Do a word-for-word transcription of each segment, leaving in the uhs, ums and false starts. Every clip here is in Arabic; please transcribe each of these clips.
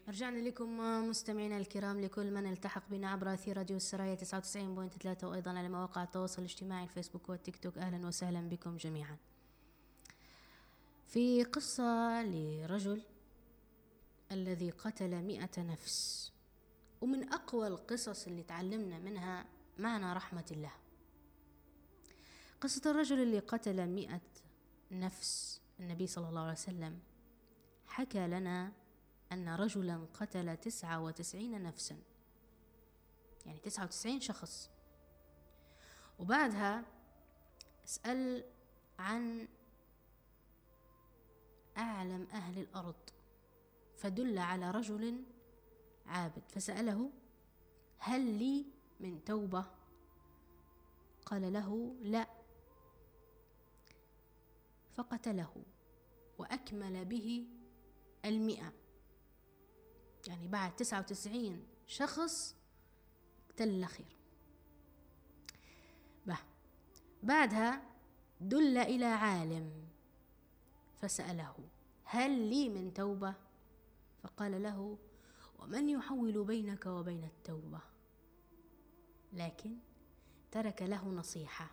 رجعنا لكم مستمعينا الكرام، لكل من التحق بنا عبر أثير راديو السرايا تسعة وتسعين فاصلة ثلاثة، وأيضا على مواقع التواصل الاجتماعي الفيسبوك والتيك توك. أهلا وسهلا بكم جميعا. في قصة لرجل الذي قتل مئة نفس، ومن أقوى القصص اللي تعلمنا منها معنى رحمة الله. قصة الرجل اللي قتل مئة نفس. النبي صلى الله عليه وسلم حكى لنا أن رجلا قتل تسعة وتسعين نفسا، يعني تسعة وتسعين شخص. وبعدها اسأل عن أعلم أهل الأرض، فدل على رجل عابد فسأله: هل لي من توبة؟ قال له: لا. فقتله وأكمل به المئة، يعني بعد تسعة وتسعين شخص اقتل الأخير. بعدها دل إلى عالم فسأله: هل لي من توبة؟ فقال له: ومن يحول بينك وبين التوبة؟ لكن ترك له نصيحة: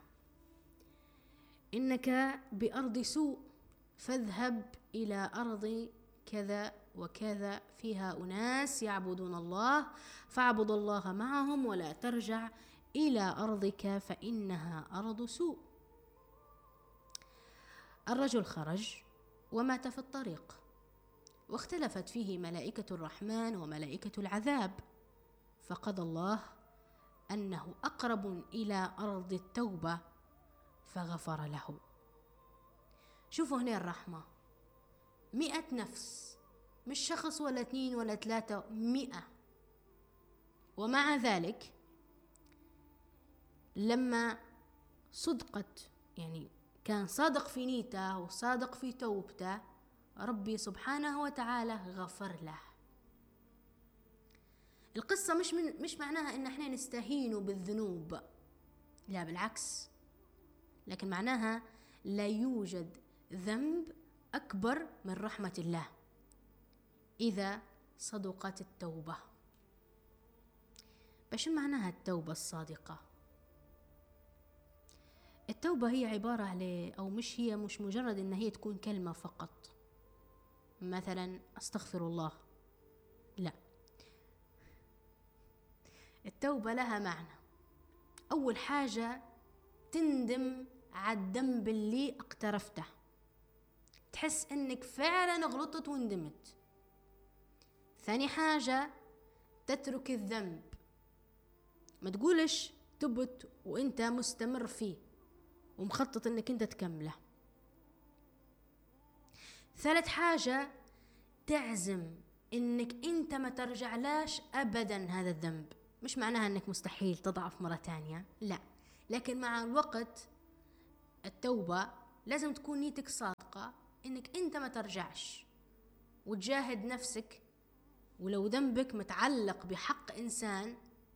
إنك بأرض سوء، فاذهب إلى أرض كذا وكذا فيها أناس يعبدون الله، فاعبد الله معهم ولا ترجع إلى أرضك فإنها أرض سوء. الرجل خرج ومات في الطريق، واختلفت فيه ملائكة الرحمن وملائكة العذاب، فقضى الله أنه أقرب إلى أرض التوبة فغفر له. شوفوا هنا الرحمة، مئة نفس، مش شخص ولا اثنين ولا ثلاثة، مئة. ومع ذلك لما صدقت، يعني كان صادق في نيته وصادق في توبته، ربي سبحانه وتعالى غفر له. القصة مش من مش معناها ان احنا نستهين بالذنوب، لا بالعكس، لكن معناها لا يوجد ذنب أكبر من رحمة الله إذا صدقت التوبة. بس شو معناها التوبة الصادقة؟ التوبة هي عبارة على، أو مش هي مش مجرد إن هي تكون كلمة فقط، مثلا أستغفر الله، لا. التوبة لها معنى. أول حاجة تندم على الذنب اللي اقترفته، تحس إنك فعلا غلطت وندمت. ثاني حاجة تترك الذنب، ما تقولش تبت وانت مستمر فيه ومخطط انك انت تكمله. ثالث حاجة تعزم انك انت ما ترجعلاش ابدا هذا الذنب. مش معناها انك مستحيل تضعف مرة تانية، لا، لكن مع الوقت التوبة لازم تكون نيتك صادقة انك انت ما ترجعش، وتجاهد نفسك. ولو ذنبك متعلق بحق إنسان،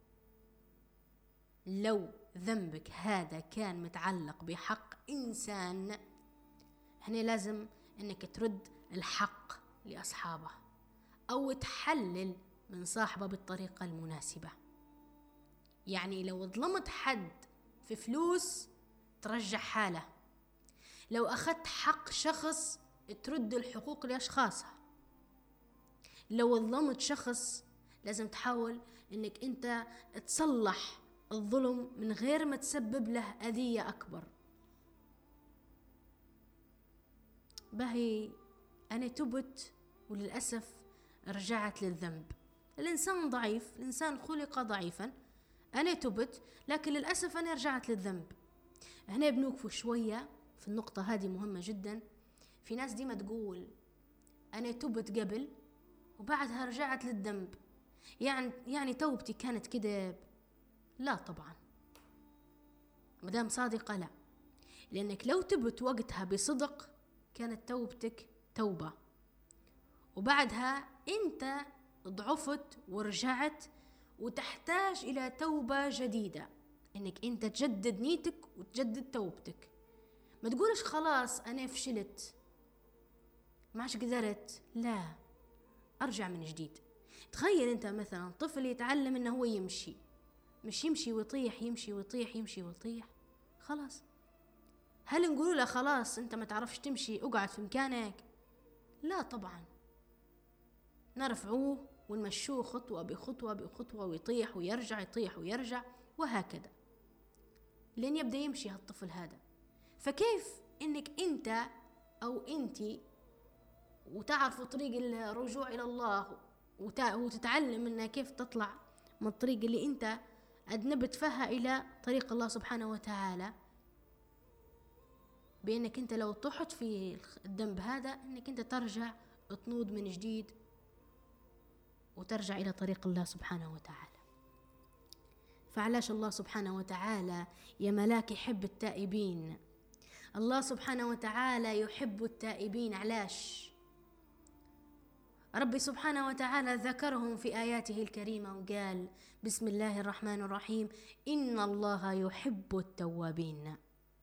لو ذنبك هذا كان متعلق بحق إنسان، هنا لازم إنك ترد الحق لأصحابه، أو تحلل من صاحبه بالطريقة المناسبة. يعني لو ظلمت حد في فلوس ترجع حاله، لو أخذت حق شخص ترد الحقوق لأشخاصها، لو ظلمت شخص لازم تحاول انك انت تصلح الظلم من غير ما تسبب له اذية اكبر. باهي انا تبت وللأسف رجعت للذنب. الانسان ضعيف، الانسان خلق ضعيفا. انا تبت لكن للأسف انا رجعت للذنب. هنا بنوقف شوية في النقطة هذه، مهمة جدا. في ناس ديما تقول انا تبت قبل وبعدها رجعت للذنب، يعني يعني توبتي كانت كده. لا طبعا، مدام صادقة لا، لأنك لو تبت وقتها بصدق كانت توبتك توبة، وبعدها أنت ضعفت ورجعت وتحتاج إلى توبة جديدة، إنك أنت تجدد نيتك وتجدد توبتك. ما تقولش خلاص أنا فشلت ما عادش قدرت، لا، أرجع من جديد. تخيل انت مثلا طفل يتعلم انه هو يمشي، مش يمشي ويطيح، يمشي ويطيح، يمشي ويطيح، خلاص. هل نقول له خلاص انت ما تعرفش تمشي اقعد في مكانك؟ لا طبعا، نرفعوه ونمشوه خطوة بخطوة بخطوة، ويطيح ويرجع، يطيح ويرجع، وهكذا لين يبدأ يمشي هالطفل هذا. فكيف انك انت او انتي وتعرفوا طريق الرجوع الى الله وتتعلم انها كيف تطلع من الطريق اللي انت اذنبت فيها الى طريق الله سبحانه وتعالى، بانك انت لو طحت في الذنب هذا انك انت ترجع تنوض من جديد وترجع الى طريق الله سبحانه وتعالى. فعلاش الله سبحانه وتعالى يا ملاك يحب التائبين؟ الله سبحانه وتعالى يحب التائبين. علاش؟ ربي سبحانه وتعالى ذكرهم في آياته الكريمة وقال: بسم الله الرحمن الرحيم: إن الله يحب التوابين.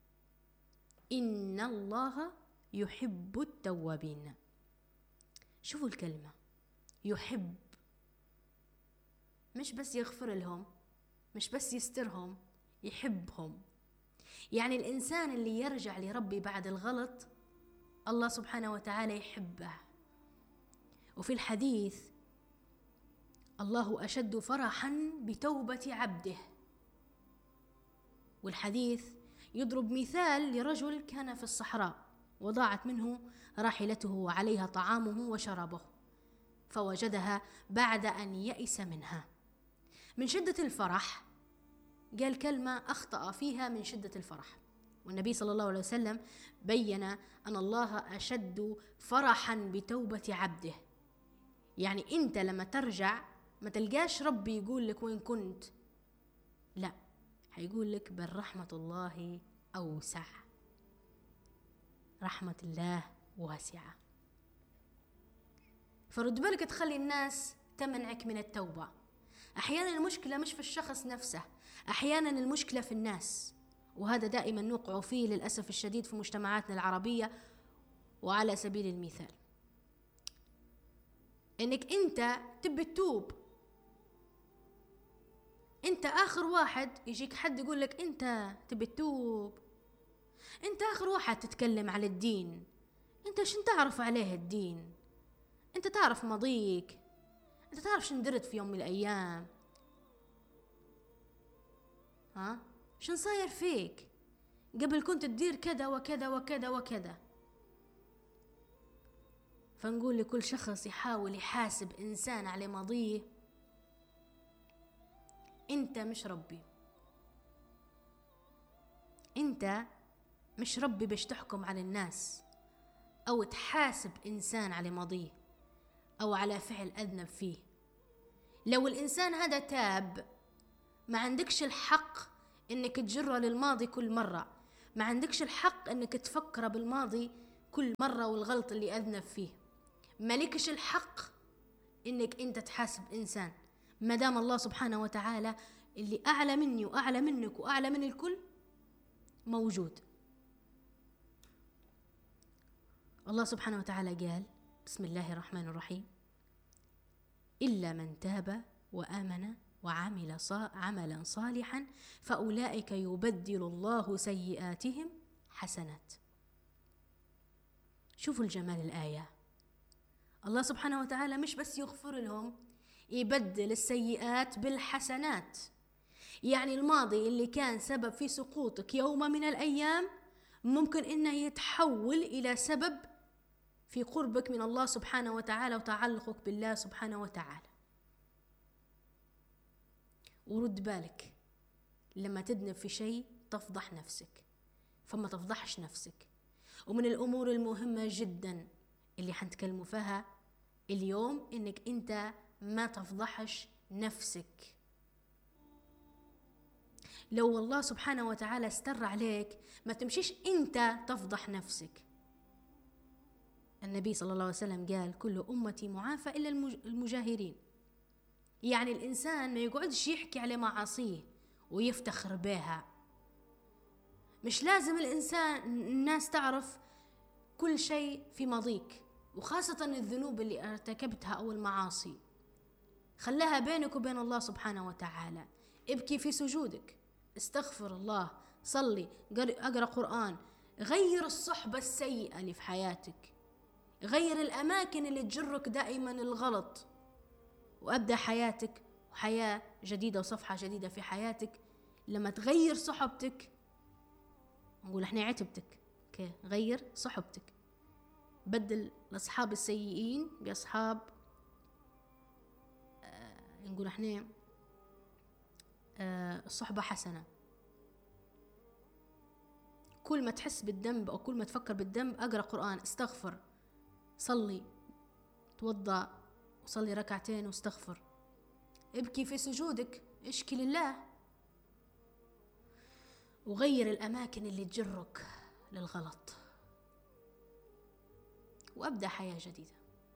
إن الله يحب التوابين. شوفوا الكلمة يحب، مش بس يغفر لهم، مش بس يسترهم، يحبهم. يعني الإنسان اللي يرجع لربي بعد الغلط الله سبحانه وتعالى يحبه. وفي الحديث: الله أشد فرحا بتوبة عبده. والحديث يضرب مثال لرجل كان في الصحراء وضاعت منه راحلته وعليها طعامه وشرابه، فوجدها بعد أن يئس منها من شدة الفرح. قال كلمة أخطأ فيها من شدة الفرح، والنبي صلى الله عليه وسلم بين أن الله أشد فرحا بتوبة عبده. يعني أنت لما ترجع ما تلقاش ربي يقول لك وين كنت، لا، هيقول لك بل رحمة الله أوسع. رحمة الله واسعة. فرد بالك تخلي الناس تمنعك من التوبة. أحيانا المشكلة مش في الشخص نفسه، أحيانا المشكلة في الناس، وهذا دائما نوقع فيه للأسف الشديد في مجتمعاتنا العربية. وعلى سبيل المثال إنك أنت تبي تتوب، أنت آخر واحد يجيك حد يقول لك أنت تبي تتوب، أنت آخر واحد تتكلم على الدين، أنت شن تعرف عليه الدين؟ أنت تعرف ماضيك؟ أنت تعرف شن درت في يوم من الأيام؟ ها؟ شن صاير فيك؟ قبل كنت تدير كذا وكذا وكذا وكذا. فنقول لكل شخص يحاول يحاسب إنسان على ماضيه: أنت مش ربي، أنت مش ربي باش تحكم على الناس أو تحاسب إنسان على ماضيه أو على فعل أذنب فيه. لو الإنسان هذا تاب ما عندكش الحق إنك تجره للماضي كل مرة، ما عندكش الحق إنك تفكر بالماضي كل مرة والغلط اللي أذنب فيه. مالكش الحق إنك أنت تحاسب إنسان ما دام الله سبحانه وتعالى اللي أعلى مني وأعلى منك وأعلى من الكل موجود. الله سبحانه وتعالى قال: بسم الله الرحمن الرحيم: إلا من تاب وآمن وعمل عملا صالحا فأولئك يبدل الله سيئاتهم حسنات. شوفوا الجمال الآية. الله سبحانه وتعالى مش بس يغفر لهم، يبدل السيئات بالحسنات. يعني الماضي اللي كان سبب في سقوطك يوم من الأيام ممكن إنه يتحول إلى سبب في قربك من الله سبحانه وتعالى وتعلقك بالله سبحانه وتعالى. ورد بالك لما تذنب في شيء تفضح نفسك، فما تفضحش نفسك. ومن الأمور المهمة جدا اللي حنتكلموا فيها اليوم إنك أنت ما تفضحش نفسك. لو الله سبحانه وتعالى استر عليك ما تمشيش أنت تفضح نفسك. النبي صلى الله عليه وسلم قال: كل أمتي معافى إلا المجاهرين. يعني الإنسان ما يقعدش يحكي على معاصيه ويفتخر بها. مش لازم الإنسان الناس تعرف كل شيء في ماضيك، وخاصة الذنوب اللي ارتكبتها أو المعاصي. خلها بينك وبين الله سبحانه وتعالى. ابكي في سجودك، استغفر الله، صلي، اقرأ قرآن، غير الصحبة السيئة اللي في حياتك، غير الأماكن اللي تجرك دائما الغلط، وأبدأ حياتك وحياة جديدة وصفحة جديدة في حياتك. لما تغير صحبتك، نقول احنا عتبتك، اوكي، غير صحبتك، بدل الأصحاب السيئين بأصحاب آه نقول احنا آه الصحبة حسنة. كل ما تحس بالذنب أو كل ما تفكر بالذنب، أقرأ قرآن، استغفر، صلي، توضأ وصلي ركعتين واستغفر، ابكي في سجودك، اشكي لله، وغير الأماكن اللي تجرك للغلط، وأبدأ حياة جديدة.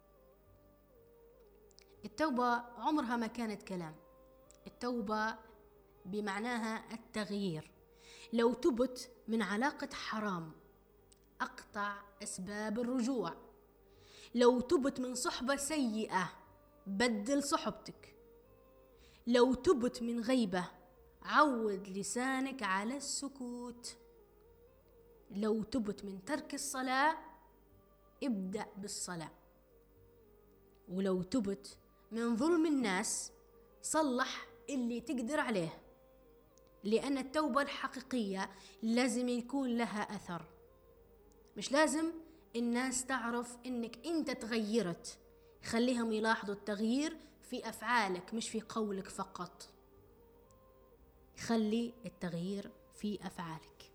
التوبة عمرها ما كانت كلام، التوبة بمعناها التغيير. لو تبت من علاقة حرام، أقطع أسباب الرجوع. لو تبت من صحبة سيئة، بدل صحبتك. لو تبت من غيبة، عود لسانك على السكوت. لو تبت من ترك الصلاة، ابدأ بالصلاة. ولو تبت من ظلم الناس، صلح اللي تقدر عليه، لأن التوبة الحقيقية لازم يكون لها أثر. مش لازم الناس تعرف إنك أنت تغيرت، خليهم يلاحظوا التغيير في أفعالك مش في قولك فقط. خلي التغيير في أفعالك.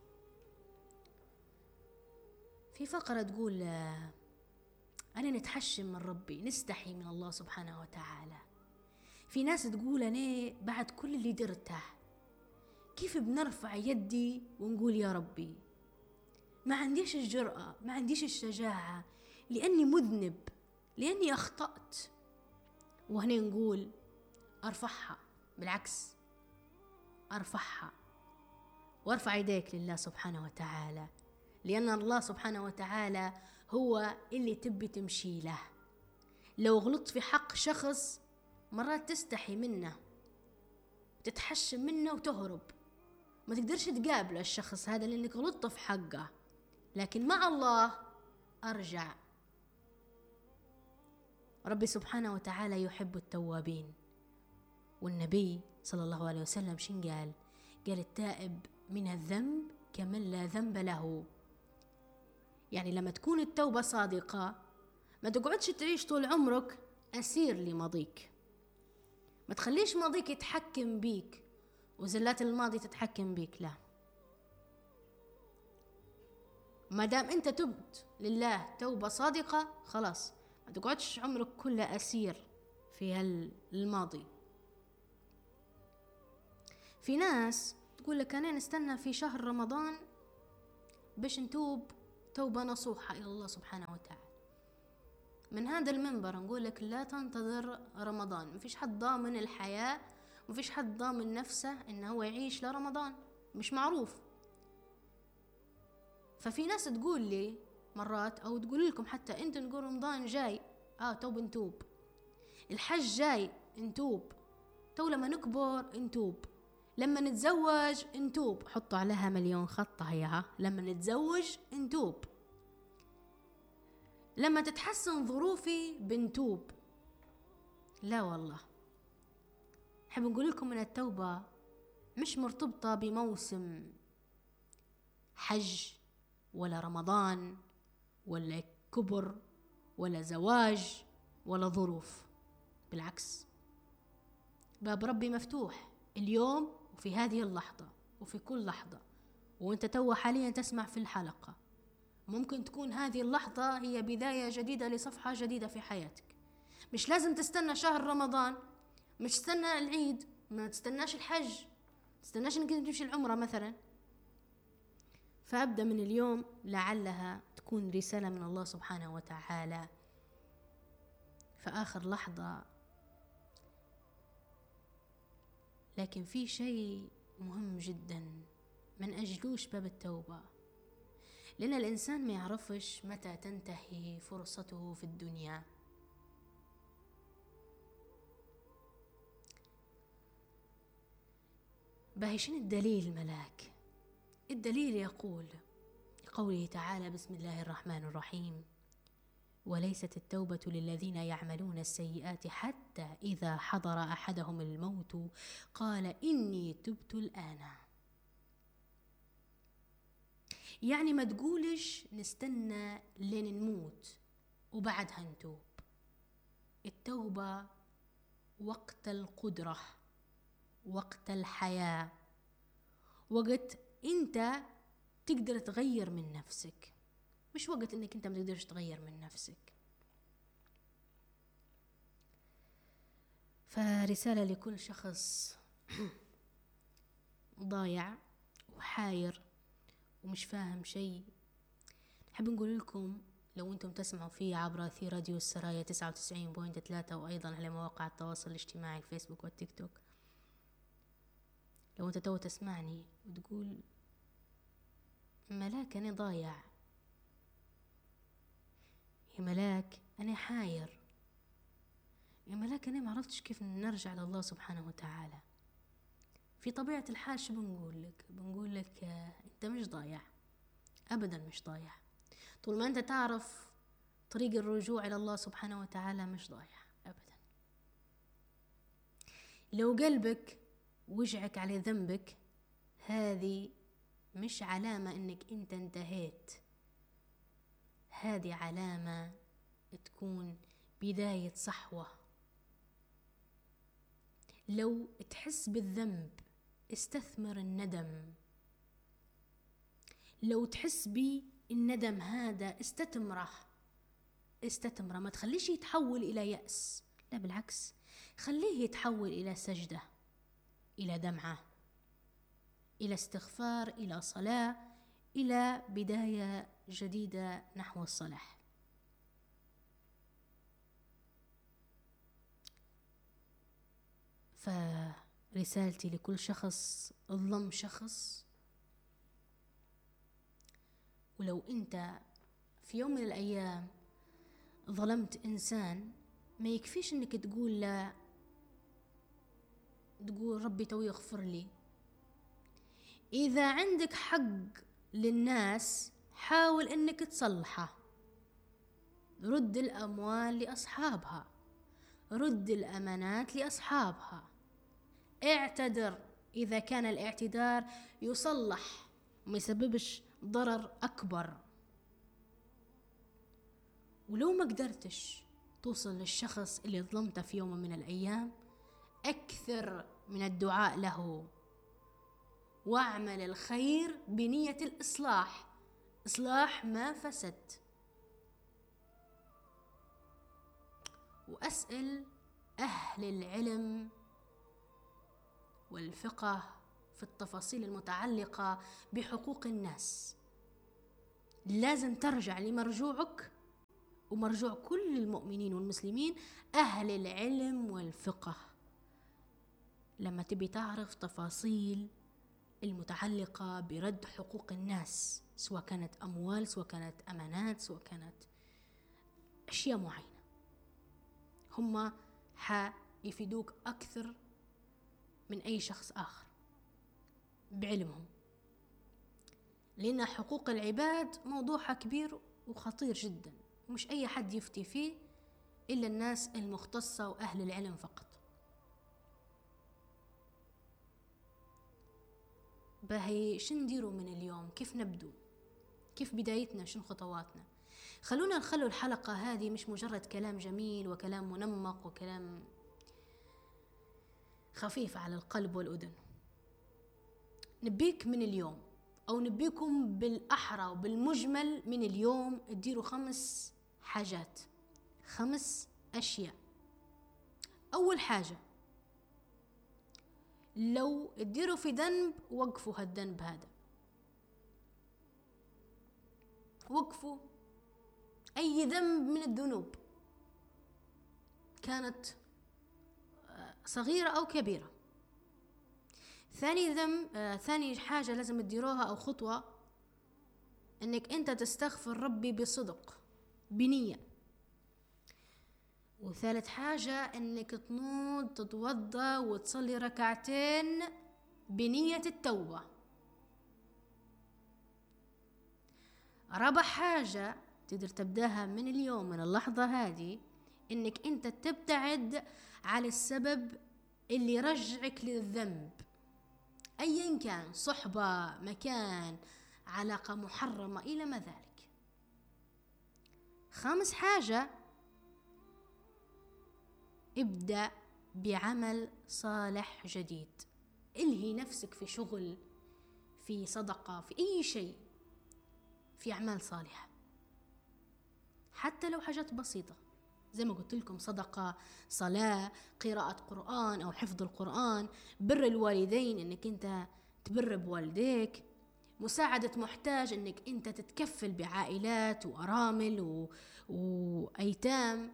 في فقرة تقول أنا نتحشم من ربي، نستحي من الله سبحانه وتعالى. في ناس تقول أنا بعد كل اللي درته كيف بنرفع يدي ونقول يا ربي؟ ما عنديش الجرأة، ما عنديش الشجاعة، لأني مذنب، لأني أخطأت. وهنا نقول أرفعها، بالعكس أرفعها وارفع يديك لله سبحانه وتعالى، لأن الله سبحانه وتعالى هو اللي تبي تمشي له. لو غلطت في حق شخص مرات تستحي منه، تتحشم منه وتهرب، ما تقدرش تقابل الشخص هذا لأنك غلطت في حقه. لكن مع الله أرجع. ربي سبحانه وتعالى يحب التوابين، والنبي صلى الله عليه وسلم شن قال؟ قال التائب من الذنب كمن لا ذنب له. يعني لما تكون التوبة صادقة، ما تقعدش تعيش طول عمرك أسير لماضيك، ما تخليش ماضيك يتحكم بيك وزلات الماضي تتحكم بيك، لا. ما دام انت تبت لله توبة صادقة، خلاص ما تقعدش عمرك كله أسير في هالماضي. في ناس تقول لك أنا نستنى في شهر رمضان باش نتوب توبة نصوحة إلى الله سبحانه وتعالى. من هذا المنبر نقول لك لا تنتظر رمضان. مفيش حد ضامن الحياة، مفيش حد ضامن نفسه إنه هو يعيش لرمضان، مش معروف. ففي ناس تقول لي مرات، أو تقول لكم حتى أنت، نقول رمضان جاي، آه توب نتوب، الحج جاي نتوب، تو لما نكبر نتوب، لما نتزوج نتوب. حطوا عليها مليون خط هيها، لما نتزوج نتوب، لما تتحسن ظروفي بنتوب. لا والله، حب نقول لكم ان التوبة مش مرتبطة بموسم حج ولا رمضان ولا كبر ولا زواج ولا ظروف. بالعكس، باب ربي مفتوح اليوم وفي هذه اللحظة وفي كل لحظة. وانت تو حاليا تسمع في الحلقة، ممكن تكون هذه اللحظة هي بداية جديدة لصفحة جديدة في حياتك. مش لازم تستنى شهر رمضان، مش تستنى العيد، ما تستناش الحج، تستناش انك تمشي العمرة مثلا. فأبدأ من اليوم، لعلها تكون رسالة من الله سبحانه وتعالى في آخر لحظة. لكن في شيء مهم جدا من أجلوش باب التوبة، لأن الإنسان ما يعرفش متى تنتهي فرصته في الدنيا. باهي شنو الدليل ملاك؟ الدليل يقول قوله تعالى: بسم الله الرحمن الرحيم: وليست التوبة للذين يعملون السيئات حتى إذا حضر أحدهم الموت قال إني تبت الآن. يعني ما تقولش نستنى لين نموت وبعدها نتوب. التوبة وقت القدرة، وقت الحياة، وقت انت تقدر تغير من نفسك، مش وقت انك انت ما تقدرش تغير من نفسك. فرسالة لكل شخص ضايع وحاير ومش فاهم شيء، نحب نقول لكم لو انتم تسمعوا فيه عبر أثير راديو السرايا تسعة وتسعين فاصلة ثلاثة وايضا على مواقع التواصل الاجتماعي الفيسبوك والتيك توك، لو انت تو تسمعني وتقول ملاك انا ضايع، يا ملاك انا حاير، يا ملاك انا معرفتش كيف نرجع لله سبحانه وتعالى، في طبيعة الحال شو بنقول لك؟ بنقول لك آه انت مش ضايع ابدا، مش ضايع. طول ما انت تعرف طريق الرجوع الى الله سبحانه وتعالى مش ضايع ابدا. لو قلبك وجعك على ذنبك، هذه مش علامة انك انت انتهيت، هذه علامة تكون بداية صحوة. لو تحس بالذنب استثمر الندم، لو تحس بالندم هذا استثمره استثمره، ما تخليش يتحول إلى يأس، لا بالعكس، خليه يتحول إلى سجدة، إلى دمعة، إلى استغفار، إلى صلاة، إلى بداية جديدة نحو الصلاح. فرسالتي لكل شخص ظلم شخص، ولو أنت في يوم من الأيام ظلمت إنسان، ما يكفيش أنك تقول لا، تقول ربي تو يغفر لي. إذا عندك حق للناس حاول أنك تصلحه، رد الأموال لأصحابها، رد الأمانات لأصحابها، اعتذر إذا كان الاعتذار يصلح وما يسببش ضرر أكبر. ولو ما قدرتش توصل للشخص اللي ظلمته في يوم من الأيام، أكثر من الدعاء له، واعمل الخير بنية الإصلاح، إصلاح ما فسد. وأسأل أهل العلم والفقه في التفاصيل المتعلقة بحقوق الناس، لازم ترجع لمرجوعك ومرجوع كل المؤمنين والمسلمين، أهل العلم والفقه، لما تبي تعرف تفاصيل المتعلقة برد حقوق الناس، سواء كانت أموال، سواء كانت أمانات، سواء كانت أشياء معينة، هم حيفيدوك أكثر من أي شخص آخر بعلمهم، لأن حقوق العباد موضوعها كبير وخطير جدا، ومش أي حد يفتي فيه إلا الناس المختصة وأهل العلم فقط. باهي شن نديروا من اليوم؟ كيف نبدو؟ كيف بدايتنا؟ شن خطواتنا؟ خلونا نخلوا الحلقة هذه مش مجرد كلام جميل وكلام منمق وكلام خفيف على القلب والأذن. نبيك من اليوم، أو نبيكم بالأحرى وبالمجمل من اليوم، تديروا خمس حاجات، خمس أشياء. أول حاجة، لو تديروا في ذنب وقفوا هالذنب هذا، وقفوا أي ذنب من الذنوب كانت صغيرة أو كبيرة. ثاني ذنب آه، ثاني حاجة لازم تديروها أو خطوة، إنك أنت تستغفر ربي بصدق بنية. وثالث حاجة إنك تنوض تتوضى وتصلي ركعتين بنية التوبة. رابع حاجة تقدر تبداها من اليوم، من اللحظة هذه، انك انت تبتعد على السبب اللي يرجعك للذنب، ايا كان، صحبة، مكان، علاقة محرمة، الى ما ذلك. خامس حاجة، ابدأ بعمل صالح جديد. الهي نفسك في شغل، في صدقة، في اي شيء، في اعمال صالحة، حتى لو حاجات بسيطة زي ما قلت لكم، صدقة، صلاة، قراءة قرآن أو حفظ القرآن، بر الوالدين إنك أنت تبر بوالديك، مساعدة محتاج، إنك أنت تتكفل بعائلات وأرامل و... وأيتام،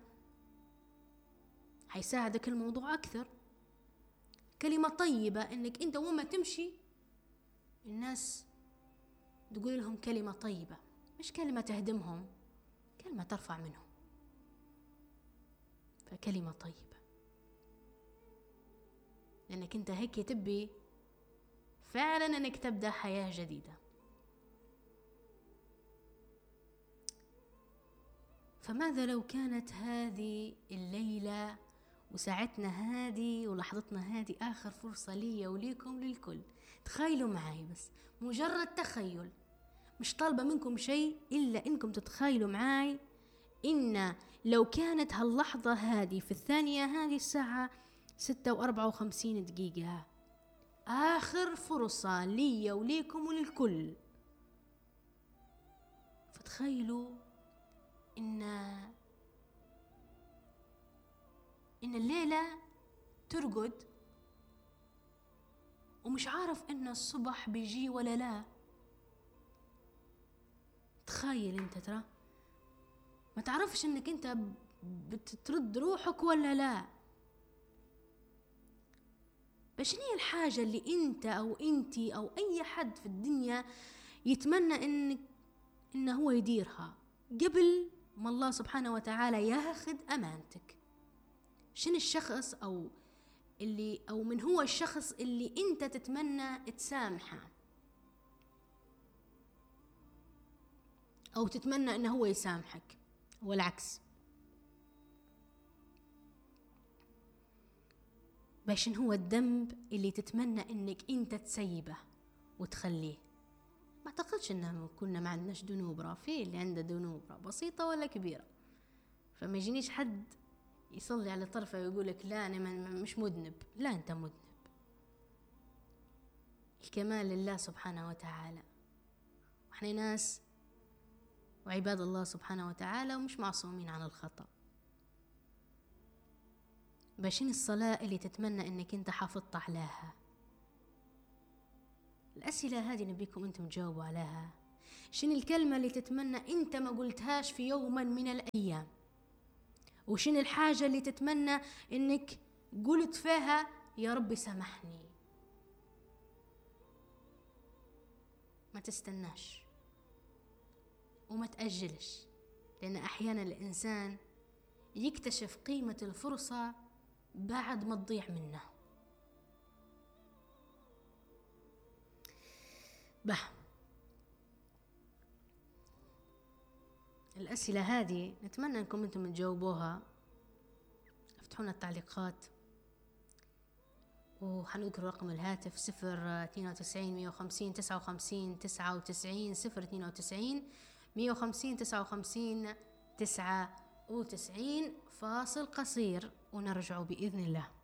هيساعدك الموضوع أكثر. كلمة طيبة، إنك أنت وما تمشي الناس تقول لهم كلمة طيبة، مش كلمة تهدمهم، كلمة ترفع منهم، فكلمة طيبة، لأنك أنت هيك تبي فعلا أنك تبدأ حياة جديدة. فماذا لو كانت هذه الليلة وساعتنا هذه ولحظتنا هذه آخر فرصة لي وليكم للكل؟ تخيلوا معي، بس مجرد تخيل، مش طالبة منكم شيء إلا إنكم تتخيلوا معي إن لو كانت هاللحظة هذه في الثانية هذه الساعة ستة وأربعة وخمسين دقيقة آخر فرصة لي وليكم وللكل. فتخيلوا إن إن الليلة ترقد ومش عارف إن الصبح بيجي ولا لا. تخيل انت، ترى ما تعرفش انك انت بترد روحك ولا لا. بس شنو هي الحاجة اللي انت او انتي او اي حد في الدنيا يتمنى انك انه هو يديرها قبل ما الله سبحانه وتعالى ياخذ امانتك؟ شنو الشخص او اللي او من هو الشخص اللي انت تتمنى تسامحه أو تتمنى أنه هو يسامحك، والعكس؟ باش هو الذنب اللي تتمنى أنك أنت تسيبه وتخليه؟ ما أعتقدش أنه كنا ما عندناش ذنوب، راه في اللي عنده ذنوب بسيطة ولا كبيرة. فما يجينيش حد يصلي على طرفه ويقولك لا أنا مش مذنب. لا، أنت مذنب. الكمال لله سبحانه وتعالى، وإحنا ناس وعباد الله سبحانه وتعالى ومش معصومين عن الخطأ. باشين الصلاة اللي تتمنى انك انت حافظت عليها؟ الأسئلة هذه نبيكم انتم تجاوبوا عليها. شين الكلمة اللي تتمنى انت ما قلتهاش في يوما من الأيام؟ وشين الحاجة اللي تتمنى انك قلت فيها يا رب سامحني؟ ما تستناش وما تأجلش، لأن أحيانا الإنسان يكتشف قيمة الفرصة بعد ما تضيع منه. به الأسئلة هذه نتمنى أنكم أنتم تجاوبوها. افتحونا التعليقات، وحنذكر رقم الهاتف صفر اثنين وتسعين مية وخمسين تسعة وخمسين تسعة وتسعين صفر اثنين وتسعين مية وخمسين تسعة وخمسين تسعة وتسعين. فاصل قصير ونرجع بإذن الله.